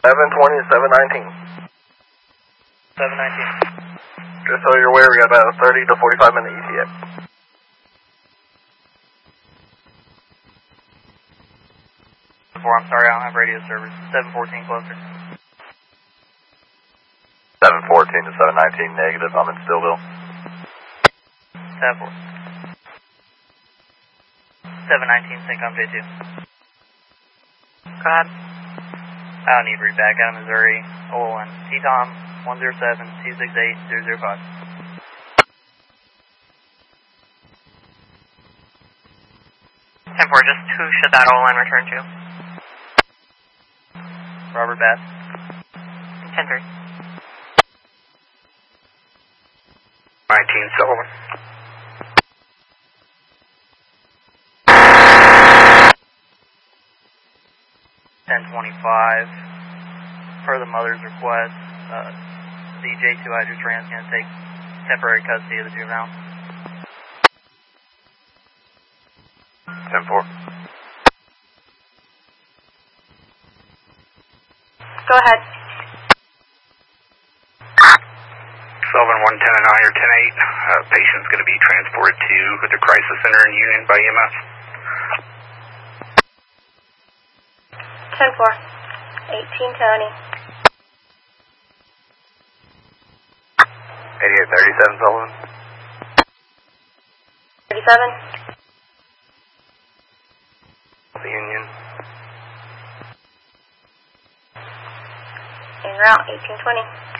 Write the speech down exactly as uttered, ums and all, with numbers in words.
seven twenty to seven nineteen. seven nineteen. Just so you're aware, we got about a thirty to forty-five minute E T A. I'm sorry, I don't have radio service. seven fourteen closer. seven fourteen to seven nineteen, negative. I'm in Stillville. seven four. seven nineteen, Syncom J two. Go ahead. I don't need read back. Out of Missouri. Olin. T-Tom, one zero seven, two six eight, zero zero five. ten four, just who should that Olin return to? Robert Bass. ten three. nineteen Sullivan. ten twenty-five. Per the mother's request, uh, the J two Hydrotrans is going to take temporary custody of the juvenile. ten four. Go ahead. Sullivan one ten nine or ten eight. Uh, patient's going to be transported to the crisis center in Union by E M S. ten four. eighteen Tony. eighty-eight thirty-seven Sullivan. thirty-seven. Union. En route, eighteen twenty.